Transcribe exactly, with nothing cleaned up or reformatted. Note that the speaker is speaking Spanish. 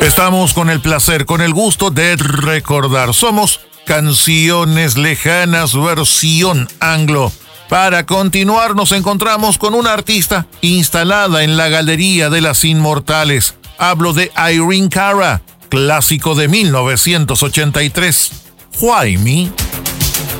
Estamos con el placer, con el gusto de recordar. Somos Canciones Lejanas versión anglo. Para continuar nos encontramos con una artista instalada en la Galería de las Inmortales. Hablo de Irene Cara, clásico de mil novecientos ochenta y tres, Why Me?